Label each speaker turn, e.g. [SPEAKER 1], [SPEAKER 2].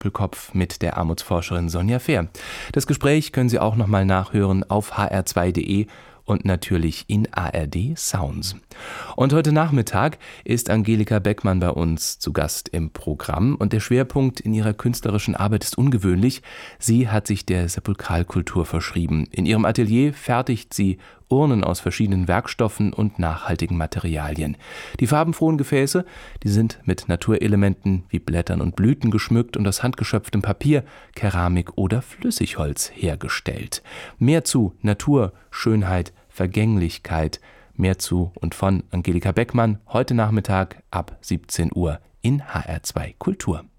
[SPEAKER 1] Doppelkopf mit der Armutsforscherin Sonja Fehr. Das Gespräch können Sie auch nochmal nachhören auf hr2.de und natürlich in ARD Sounds. Und heute Nachmittag ist Angelika Beckmann bei uns zu Gast im Programm und der Schwerpunkt in ihrer künstlerischen Arbeit ist ungewöhnlich. Sie hat sich der Sepulkralkultur verschrieben. In ihrem Atelier fertigt sie Urnen aus verschiedenen Werkstoffen und nachhaltigen Materialien. Die farbenfrohen Gefäße, die sind mit Naturelementen wie Blättern und Blüten geschmückt und aus handgeschöpftem Papier, Keramik oder Flüssigholz hergestellt. Mehr zu Natur, Schönheit, Vergänglichkeit, mehr zu und von Angelika Beckmann heute Nachmittag ab 17 Uhr in HR2 Kultur.